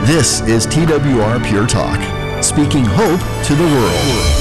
This is TWR Pure Talk, speaking hope to the world.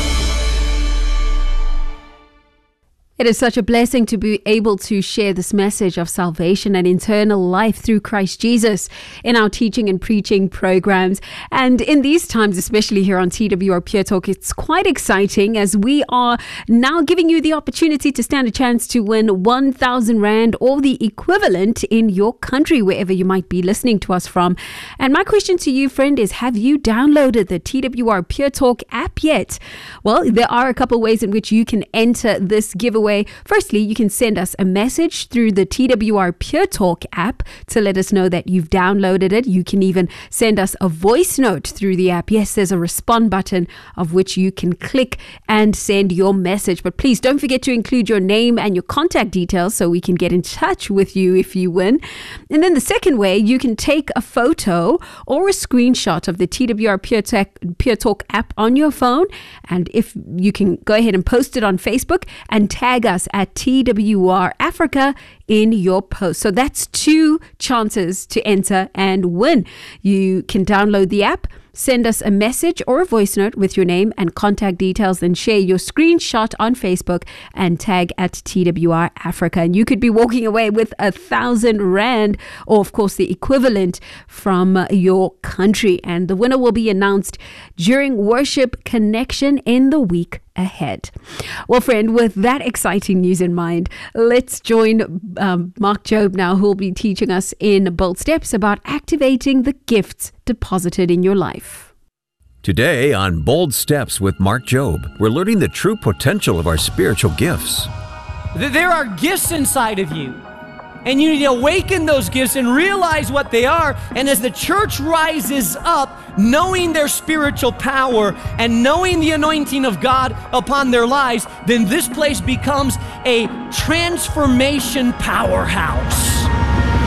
It is such a blessing to be able to share this message of salvation and eternal life through Christ Jesus in our teaching and preaching programs. And in these times, especially here on TWR Pure Talk, it's quite exciting as we are now giving you the opportunity to stand a chance to win 1,000 Rand or the equivalent in your country, wherever you might be listening to us from. And my question to you, friend, is have you downloaded the TWR Pure Talk app yet? Well, there are a couple ways in which you can enter this giveaway. Firstly, you can send us a message through the TWR Pure Talk app to let us know that you've downloaded it. You can even send us a voice note through the app. Yes, there's a respond button of which you can click and send your message. But please don't forget to include your name and your contact details so we can get in touch with you if you win. And then the second way, you can take a photo or a screenshot of the TWR Pure Talk app on your phone. And if you can go ahead and post it on Facebook and tag us at TWR Africa in your post. So that's 2 chances to enter and win. You can download the app, send us a message or a voice note with your name and contact details, then share your screenshot on Facebook and tag at TWR Africa. And you could be walking away with 1,000 Rand, or of course the equivalent from your country. And the winner will be announced during Worship Connection in the week ahead. Well, friend, with that exciting news in mind, let's join Mark Jobe now, who will be teaching us in Bold Steps about activating the gifts deposited in your life. Today on Bold Steps with Mark Jobe, we're learning the true potential of our spiritual gifts. There are gifts inside of you, and you need to awaken those gifts and realize what they are. And as the church rises up, knowing their spiritual power and knowing the anointing of God upon their lives, then this place becomes a transformation powerhouse.